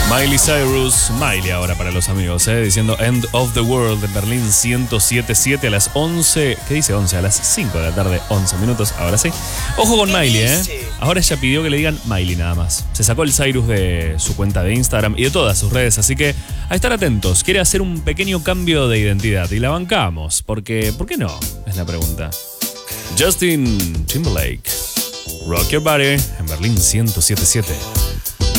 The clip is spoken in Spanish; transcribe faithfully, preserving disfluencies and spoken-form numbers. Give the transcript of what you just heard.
Miley Cyrus, Miley ahora para los amigos, ¿eh? Diciendo End of the World de Berlín ciento siete punto siete a las once. ¿Qué dice once? A las cinco de la tarde, once minutos, ahora sí. Ojo con Miley, ¿eh? Ahora ella pidió que le digan Miley nada más. Se sacó el Cyrus de su cuenta de Instagram y de todas sus redes, así que a estar atentos. Quiere hacer un pequeño cambio de identidad y la bancamos, porque ¿por qué no? Es la pregunta. Justin Timberlake, Rock Your Body en Berlín ciento siete punto siete.